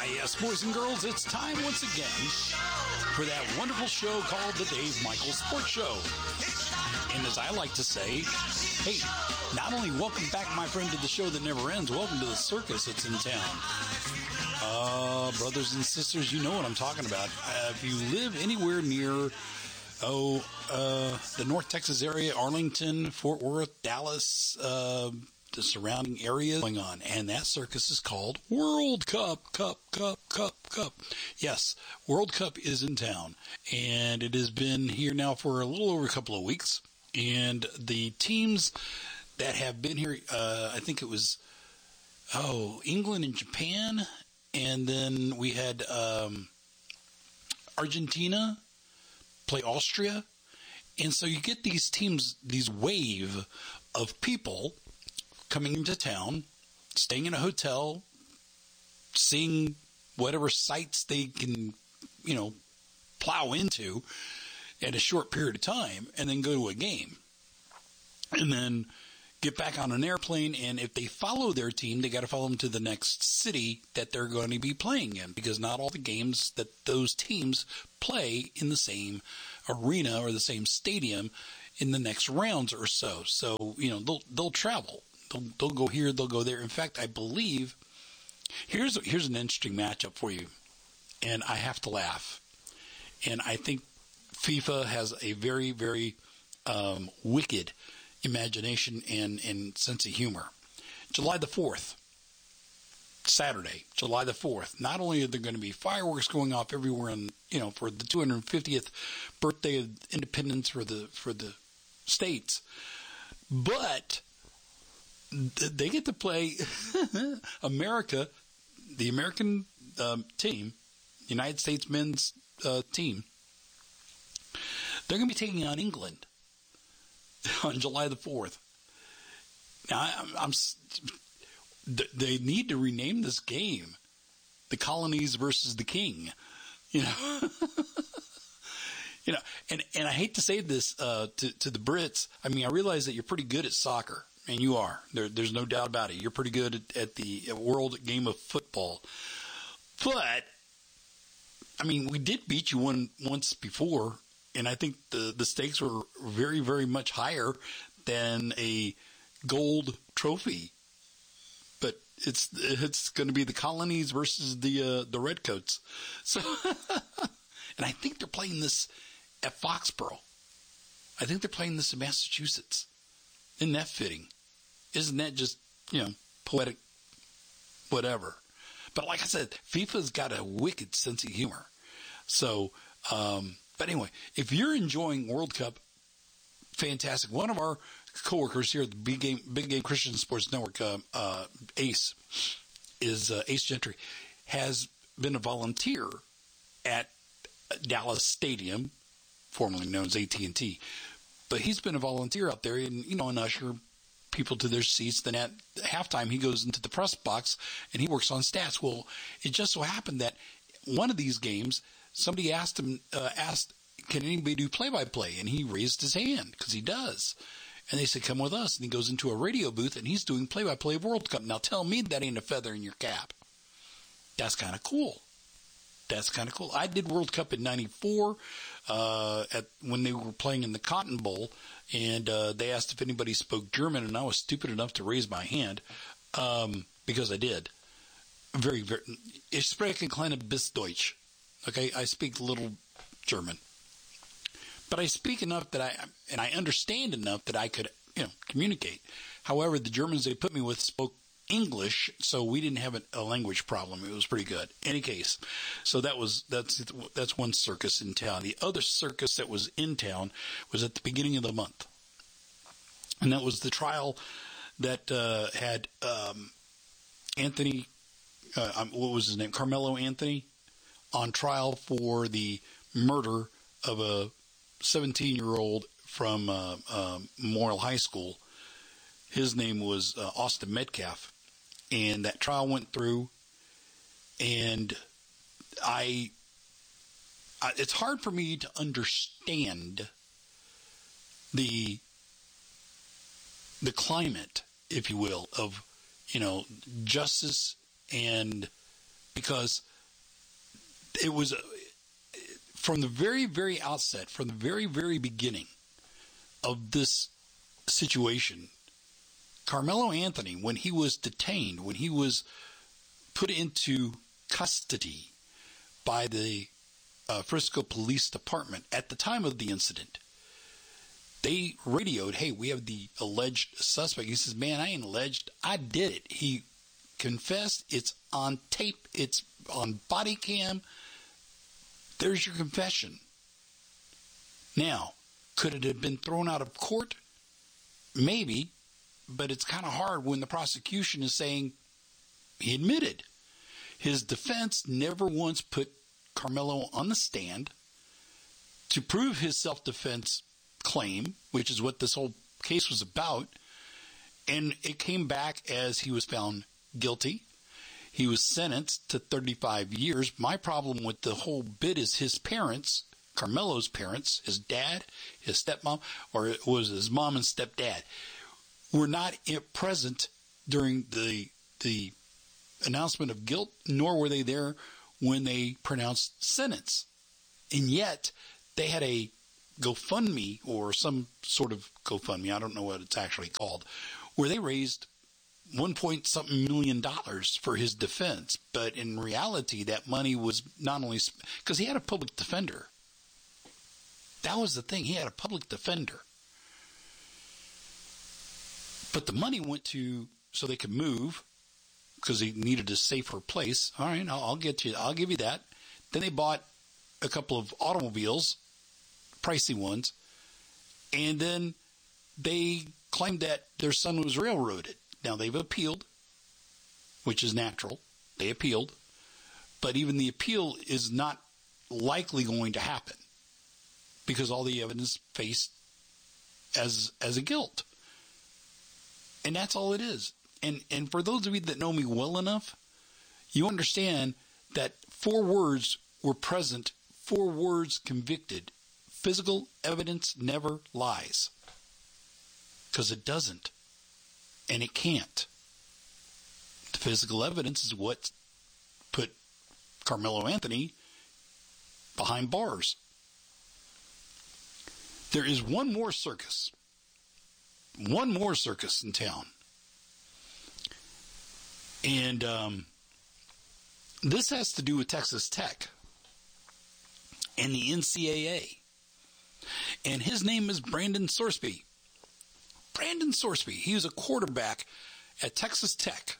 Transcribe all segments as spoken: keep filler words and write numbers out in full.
Yes, boys and girls, it's time once again for that wonderful show called the Dave Michaels Sports Show. And as I like to say, hey, not only welcome back, my friend, to the show that never ends, welcome to the circus that's in town. Uh, brothers and sisters, you know what I'm talking about. Uh, if you live anywhere near, oh, uh, the North Texas area, Arlington, Fort Worth, Dallas, uh, the surrounding areas going on, and that circus is called World Cup, Cup, Cup, Cup, Cup. Yes, World Cup is in town, and it has been here now for a little over a couple of weeks, and the teams that have been here, uh, I think it was, oh, England and Japan, and then we had um, Argentina play Austria, and so you get these teams, these wave of people coming into town, staying in a hotel, seeing whatever sites they can, you know, plow into in a short period of time, and then go to a game. And then get back on an airplane, and if they follow their team, they got to follow them to the next city that they're going to be playing in, because not all the games that those teams play in the same arena or the same stadium in the next rounds or so. So, you know, they'll they'll travel. They'll, they'll go here, they'll go there. In fact, I believe, here's here's an interesting matchup for you, and I have to laugh. And I think FIFA has a very, very um, wicked imagination and, and sense of humor. July the fourth, Saturday, July the fourth, not only are there going to be fireworks going off everywhere, in, you know, for the two hundred fiftieth birthday of independence for the for the states, but they get to play America, the American um, team, United States men's uh, team. They're going to be taking on England on July the fourth. Now, I'm, I'm, they need to rename this game the Colonies versus the King. You know, you know, and, and I hate to say this uh, to to the Brits. I mean, I realize that you're pretty good at soccer. And you are. There, there's no doubt about it. You're pretty good at, at the world game of football. But, I mean, we did beat you one once before, and I think the, the stakes were very, very much higher than a gold trophy. But it's it's going to be the Colonies versus the uh, the Redcoats. So, and I think they're playing this at Foxborough. I think they're playing this in Massachusetts. Isn't that fitting? Isn't that just, you know, poetic, whatever? But like I said, FIFA's got a wicked sense of humor. So, um, but anyway, if you're enjoying World Cup, fantastic. One of our coworkers here at the Big Game, Big Game Christian Sports Network, uh, uh, Ace, is uh, Ace Gentry, has been a volunteer at Dallas Stadium, formerly known as A T and T. But he's been a volunteer out there, and, you know, and usher people to their seats. Then at halftime, he goes into the press box, and he works on stats. Well, it just so happened that one of these games, somebody asked him, uh, asked, can anybody do play-by-play? And he raised his hand, because he does. And they said, come with us. And he goes into a radio booth, and he's doing play-by-play of World Cup. Now, tell me that ain't a feather in your cap. That's kind of cool. That's kind of cool. I did World Cup in ninety-four uh, at when they were playing in the Cotton Bowl, and uh, they asked if anybody spoke German, and I was stupid enough to raise my hand um, because I did. Very, very. Ich spreche kleine bis Deutsch. Okay, I speak a little German, but I speak enough that I and I understand enough that I could, you know, communicate. However, the Germans they put me with spoke English, so we didn't have a, a language problem. It was pretty good. Any case, so that was that's that's one circus in town. The other circus that was in town was at the beginning of the month, and that was the trial that uh, had um, Anthony, uh, um, what was his name, Carmelo Anthony, on trial for the murder of a seventeen-year-old from uh, uh, Memorial High School. His name was uh, Austin Metcalf. And that trial went through, and I, I, it's hard for me to understand the, the climate, if you will, of, you know, justice, and because it was uh, from the very, very outset, from the very, very beginning of this situation, Carmelo Anthony, when he was detained, when he was put into custody by the uh, Frisco Police Department at the time of the incident, they radioed, hey, we have the alleged suspect. He says, man, I ain't alleged. I did it. He confessed. It's on tape. It's on body cam. There's your confession. Now, could it have been thrown out of court? Maybe, but it's kind of hard when the prosecution is saying he admitted. His defense never once put Carmelo on the stand to prove his self-defense claim, which is what this whole case was about, and it came back as he was found guilty. He was sentenced to thirty-five years. My problem with the whole bit is his parents, Carmelo's parents, his dad, his stepmom, or it was his mom and stepdad, were not present during the the announcement of guilt, nor were they there when they pronounced sentence. And yet, they had a GoFundMe or some sort of GoFundMe, I don't know what it's actually called, where they raised one point something million dollars for his defense. But in reality, that money was not only because he had a public defender. That was the thing. He had a public defender. But the money went to so they could move because he needed a safer place. All right, I'll, I'll get you. I'll give you that. Then they bought a couple of automobiles, pricey ones, and then they claimed that their son was railroaded. Now, they've appealed, which is natural. They appealed. But even the appeal is not likely going to happen because all the evidence faced as as a guilt. And that's all it is. And and for those of you that know me well enough, you understand that four words were present, four words convicted. Physical evidence never lies. Because it doesn't. And it can't. The physical evidence is what put Carmelo Anthony behind bars. There is one more circus. One more circus in town. And um, this has to do with Texas Tech and the N C double A. And his name is Brandon Sorsby. Brandon Sorsby. He was a quarterback at Texas Tech.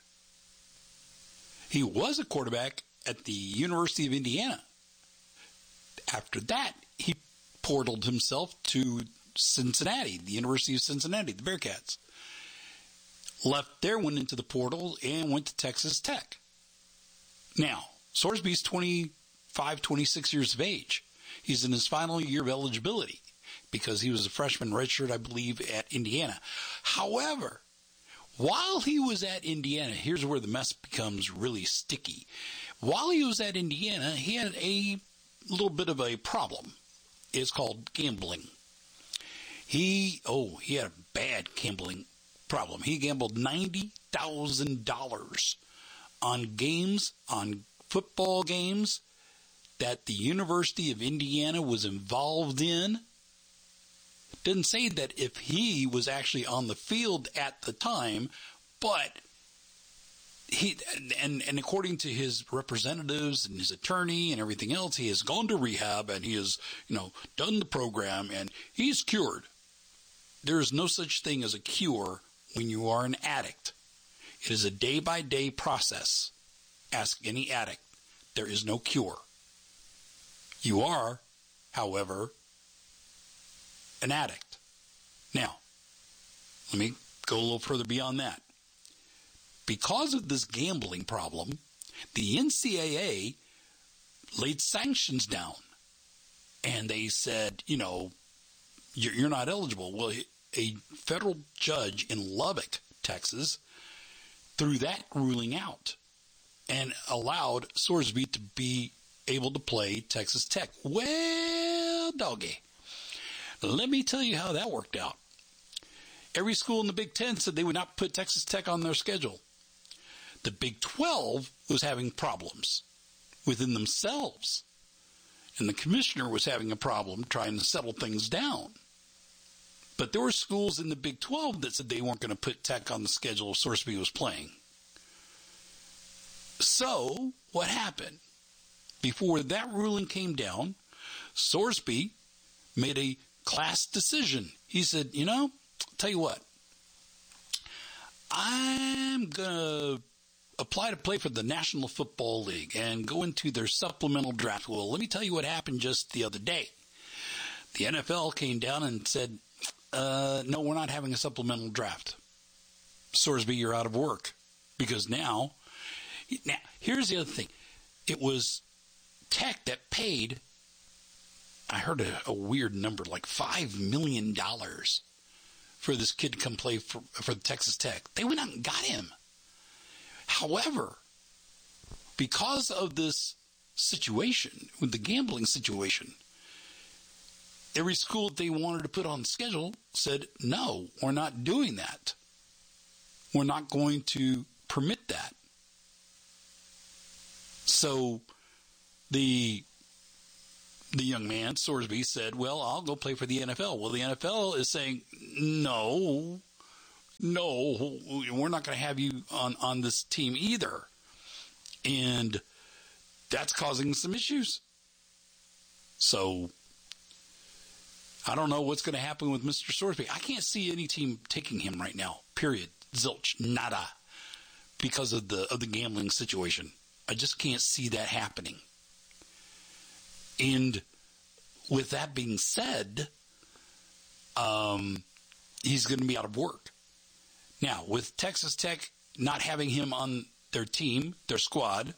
He was a quarterback at the University of Indiana. After that, he portaled himself to Cincinnati, the University of Cincinnati, the Bearcats. Left there, went into the portal, and went to Texas Tech. Now, Sorsby's twenty-five, twenty-six years of age. He's in his final year of eligibility because he was a freshman redshirt, I believe, at Indiana. However, while he was at Indiana, here's where the mess becomes really sticky. While he was at Indiana, he had a little bit of a problem. It's called gambling. He, oh, he had a bad gambling problem. He gambled ninety thousand dollars on games, on football games that the University of Indiana was involved in. It didn't say that if he was actually on the field at the time, but he, and, and according to his representatives and his attorney and everything else, he has gone to rehab and he has, you know, done the program and he's cured. There is no such thing as a cure when you are an addict. It is a day-by-day process. Ask any addict. There is no cure. You are, however, an addict. Now, let me go a little further beyond that. Because of this gambling problem, the N C double A laid sanctions down. And they said, you know, you're not eligible. Well, a federal judge in Lubbock, Texas, threw that ruling out and allowed Sorsby to be able to play Texas Tech. Well, doggy, let me tell you how that worked out. Every school in the Big Ten said they would not put Texas Tech on their schedule. The Big twelve was having problems within themselves and the commissioner was having a problem trying to settle things down. But there were schools in the Big twelve that said they weren't going to put Tech on the schedule if Sorsby was playing. So, what happened? Before that ruling came down, Sorsby made a class decision. He said, you know, tell you what, I'm going to apply to play for the National Football League and go into their supplemental draft. Well, let me tell you what happened just the other day. The N F L came down and said, uh, no, we're not having a supplemental draft. Sorsby, you're out of work. Because now, now, here's the other thing. It was Tech that paid, I heard a, a weird number, like five million dollars for this kid to come play for, for Texas Tech. They went out and got him. However, because of this situation, with the gambling situation, every school that they wanted to put on the schedule said, no, we're not doing that. We're not going to permit that. So the the young man, Sorsby, said, well, I'll go play for the N F L. Well, the N F L is saying, no, no, we're not going to have you on, on this team either. And that's causing some issues. So I don't know what's going to happen with Mister Sorsby. I can't see any team taking him right now, period. Zilch, nada, because of the of the gambling situation. I just can't see that happening. And with that being said, um, he's going to be out of work. Now, with Texas Tech not having him on their team, their squad,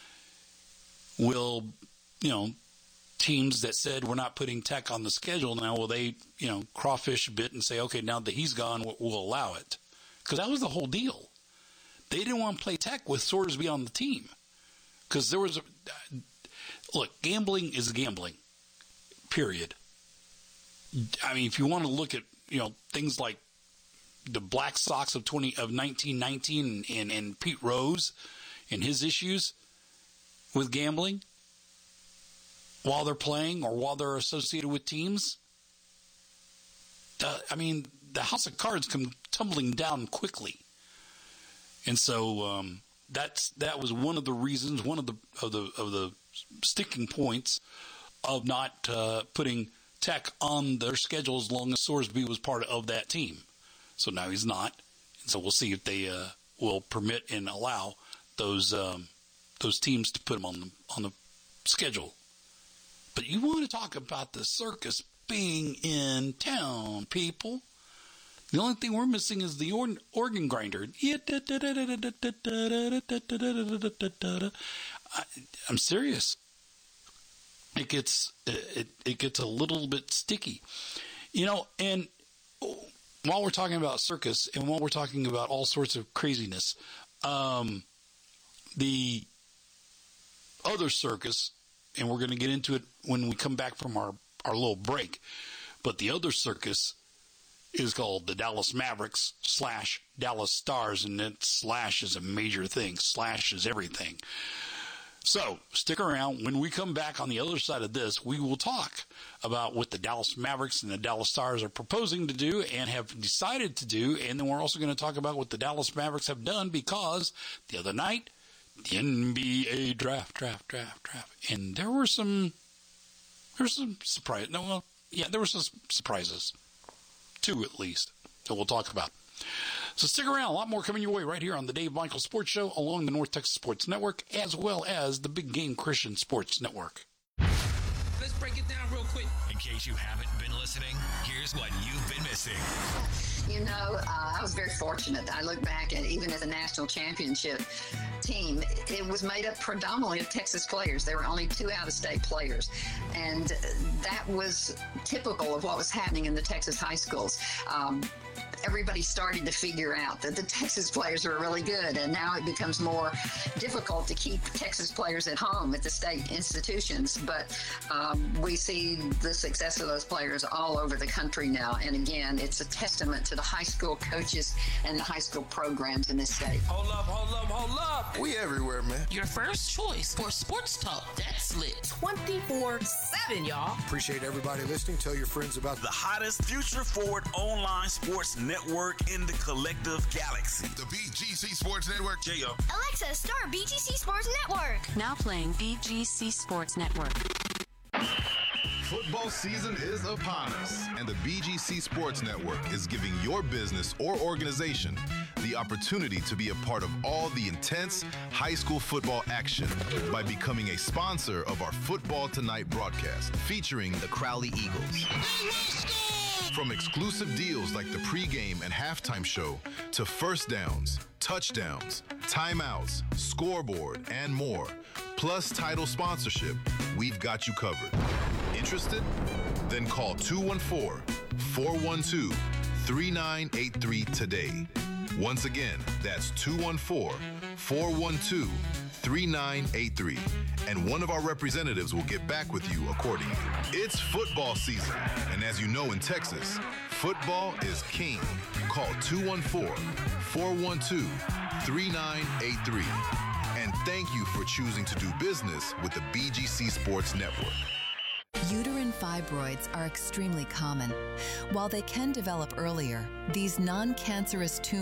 will, you know, teams that said we're not putting Tech on the schedule now, will they, you know, crawfish a bit and say, okay, now that he's gone, we'll, we'll allow it? Because that was the whole deal. They didn't want to play Tech with Sorsby on the team. Because there was a... Look, gambling is gambling, period. I mean, if you want to look at, you know, things like the Black Sox of twenty of nineteen nineteen and, and, and Pete Rose and his issues with gambling while they're playing or while they're associated with teams, the, I mean, the house of cards come tumbling down quickly. And so um, that's that was one of the reasons, one of the of the of the sticking points of not uh, putting Tech on their schedule as long as Sorsby was part of that team. So now he's not, and so we'll see if they uh, will permit and allow those um, those teams to put him on the on the schedule. But you want to talk about the circus being in town, people? The only thing we're missing is the or- organ grinder. I, I'm serious. It gets it, it gets a little bit sticky, you know. And while we're talking about circus and while we're talking about all sorts of craziness, um, the other circus, and we're going to get into it when we come back from our, our little break, but the other circus is called the Dallas Mavericks slash Dallas Stars, and that slash is a major thing. Slash is everything. So stick around. When we come back on the other side of this, we will talk about what the Dallas Mavericks and the Dallas Stars are proposing to do and have decided to do, and then we're also going to talk about what the Dallas Mavericks have done, because the other night, the N B A draft, draft, draft, draft, and there were some, there were some surprises. No, well, yeah, there were some surprises. Two at least, that we'll talk about. So stick around. A lot more coming your way right here on the Dave Michael Sports Show along the North Texas Sports Network, as well as the Big Game Christian Sports Network. Let's break it down real quick. In case you haven't been listening, here's what you've been missing. You know, uh, I was very fortunate. I look back at even at the national championship team, it was made up predominantly of Texas players. There were only two out-of-state players. And that was typical of what was happening in the Texas high schools. Um, everybody started to figure out that the Texas players are really good, and now it becomes more difficult to keep Texas players at home at the state institutions. But um, we see the success of those players all over the country now. And again, it's a testament to the high school coaches and the high school programs in this state. Hold up, hold up, hold up. We everywhere, man. Your first choice for sports talk that's lit twenty-four seven, y'all. Appreciate everybody listening. Tell your friends about the hottest future forward online sports network in the collective galaxy. The B G C Sports Network. J O. Alexa, start B G C Sports Network. Now playing B G C Sports Network. Football season is upon us, and the B G C Sports Network is giving your business or organization the opportunity to be a part of all the intense high school football action by becoming a sponsor of our Football Tonight broadcast featuring the Crowley Eagles. From exclusive deals like the pregame and halftime show to first downs, touchdowns, timeouts, scoreboard, and more, plus title sponsorship, we've got you covered. Interested? Then call two one four, four one two, three nine eight three today. Once again, that's two one four, four one two, three nine eight three, and one of our representatives will get back with you accordingly. It's football season, and as you know in Texas, football is king. Call two one four, four one two, three nine eight three. And thank you for choosing to do business with the B G C Sports Network. Uterine fibroids are extremely common. While they can develop earlier, these non-cancerous tumors